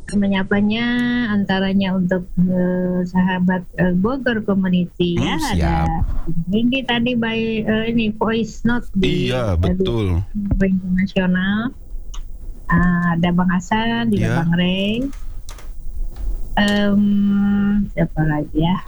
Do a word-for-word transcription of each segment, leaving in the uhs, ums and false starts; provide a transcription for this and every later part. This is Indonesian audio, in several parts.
Menyapanya antaranya untuk uh, sahabat uh, Bogor Community Hmm, ya, siap. ada ini tadi by uh, ini voice note di Iya, betul. di internasional. Uh, ada Bang Hasan, juga Iya. Bang Ray. Um, siapa lagi ya?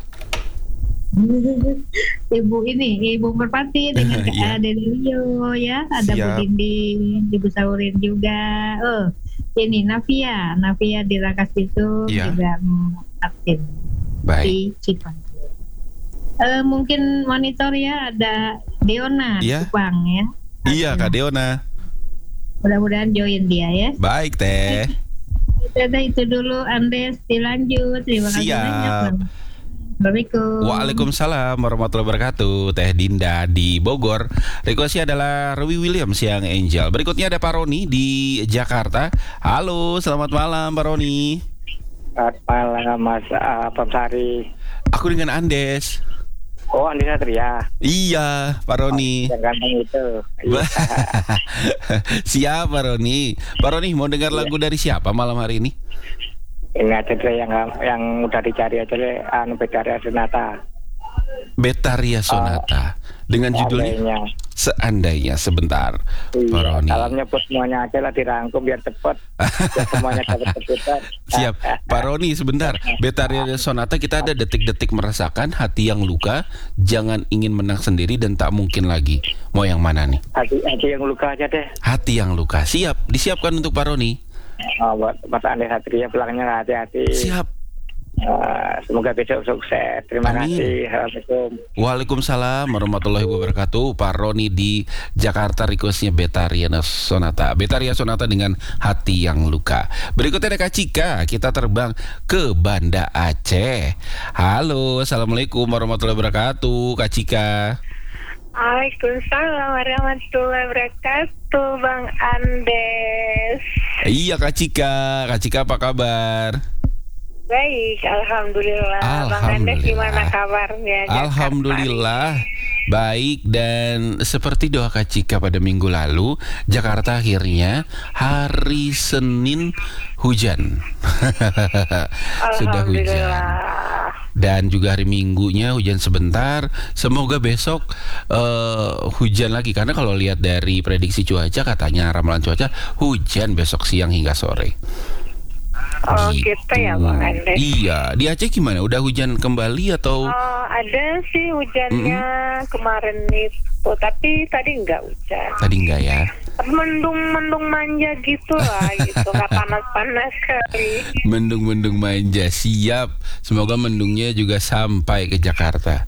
Ibu ini, Ibu Merpati dengan Iya. uh, Delio ya, ada Bu Siap. Dinding, Ibu Saurin juga. Oh, ini Navia, Navia di Rangkas Bitung Iya. juga aktif Baik. di Cipancing. Uh, mungkin monitor ya ada Deona di Iya. Kupang ya. Iya, Kak Deona. Mudah-mudahan join dia ya. Baik, Teh. Itu, itu dulu, Andes dilanjut. Terima kasih Siap. banyak, Bang. Assalamualaikum. Waalaikumsalam warahmatullahi wabarakatuh. Teh Dinda di Bogor. Requestnya adalah Rowi Williams yang Angel. Berikutnya ada Pak Roni di Jakarta. Halo, selamat malam Pak Roni. Selamat malam Mas uh, Pamsari. Aku dengan Andes. Oh, Andi Satria. Iya, Pak Roni. Yang ganteng itu. Iya. Siap Pak Roni. Pak Roni mau dengar lagu dari siapa malam hari ini? Ini aja deh yang yang udah dicari aja deh, anu Betaria Sonata. Betaria Sonata. Dengan judulnya Seandainya. Seandainya. Sebentar, Pak Iya, Roni. salamnya buat semuanya aja lah, dirangkum biar cepet. Biar semuanya dapat kejutan. Siap, Pak Roni sebentar. Betaria Sonata kita ada detik-detik merasakan hati yang luka, jangan ingin menang sendiri dan tak mungkin lagi. Mau yang mana nih? Hati, hati yang luka aja deh. Hati yang luka. Siap, disiapkan untuk Pak Roni. Oh, buat Mas Andi Satria belakangnya hati-hati. Siap. Uh, semoga besok sukses. Terima Amin. kasih. Assalamualaikum. Waalaikumsalam warahmatullahi wabarakatuh. Pak Roni di Jakarta, requestnya Betaria Sonata. Betaria Sonata dengan hati yang luka. Berikutnya ada Kak Cika. Kita terbang ke Banda Aceh. Halo, assalamualaikum warahmatullahi wabarakatuh, Kak Cika. Waalaikumsalam warahmatullahi wabarakatuh, Bang Andes. Iya Kak Cika. Kak Cika apa kabar? Baik, alhamdulillah. Bang Andes gimana kabarnya? Jakarta? Alhamdulillah baik, dan seperti doa Kak Cika pada minggu lalu, Jakarta akhirnya hari Senin hujan. Sudah hujan. Dan juga hari Minggunya hujan sebentar. Semoga besok uh, hujan lagi, karena kalau lihat dari prediksi cuaca katanya ramalan cuaca hujan besok siang hingga sore. Oh gitu, gitu ya Bang Andes. Iya, di Aceh gimana? Udah hujan kembali atau? Oh, ada sih hujannya mm-hmm. kemarin itu, tapi tadi enggak hujan. Tadi enggak ya? Mendung-mendung manja gitu lah, gitu, nggak panas-panas sekali. Mendung-mendung manja, siap. Semoga mendungnya juga sampai ke Jakarta.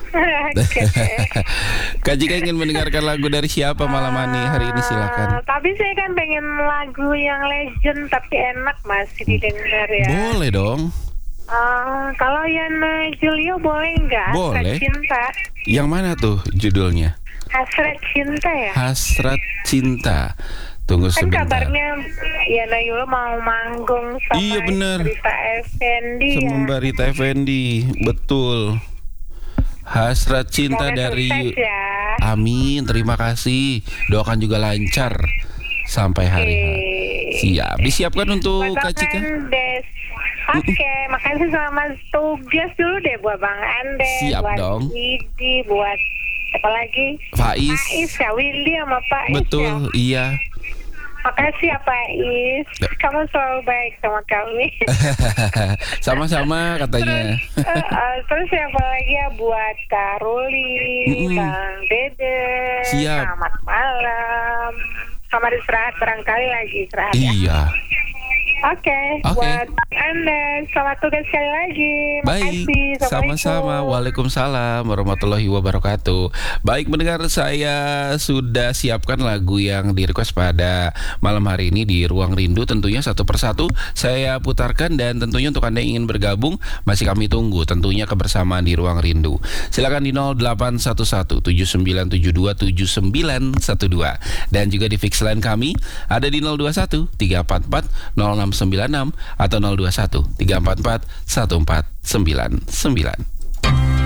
Kak Jika ingin mendengarkan lagu dari siapa malam hari ini, silakan. Uh, tapi saya kan pengen lagu yang legend tapi enak masih didengar ya. Boleh dong. Uh, kalau Yana Julio boleh nggak? Boleh. Hasrat Cinta. Yang mana tuh judulnya? Hasrat Cinta ya. Hasrat Cinta. Tunggu kan sebentar. Kan kabarnya Yana Julio mau manggung sama iya, bener. Rita Effendi. Sama Mbak ya. Rita Effendi, betul. Hasrat Cinta. Semoga dari ya. Amin, terima kasih. Doakan juga lancar sampai hari H. Siap, disiapkan untuk Kak Cika. Oke, okay, makasih, selamat tugas dulu deh buat Bang Andes. Siap buat dong. Didi, buat apa lagi? Faiz. Faiz ya, Willy sama Pak Is. Betul, ya. iya. Makasih ya Pak Is. Kamu selalu baik sama kami. Sama-sama katanya. Terus, uh, uh, terus siapa lagi ya buat Kak Ruli, Mm-mm. Bang Dede. Siap. Selamat malam. Selamat istirahat, barangkali lagi istirahat ya. Iya. Oke, okay, okay. buat Anda selamat tugas sekali lagi. Baik, makasih. sama-sama. Waalaikumsalam warahmatullahi wabarakatuh. Baik, mendengar, saya sudah siapkan lagu yang di request pada malam hari ini di Ruang Rindu. Tentunya satu persatu saya putarkan, dan tentunya untuk Anda yang ingin bergabung masih kami tunggu tentunya kebersamaan di Ruang Rindu. Silakan di nol delapan satu satu tujuh sembilan tujuh dua tujuh sembilan satu dua, dan juga di fix line kami ada di nol dua satu tiga empat empat nol enam sembilan enam atau nol dua satu tiga empat empat satu empat sembilan sembilan.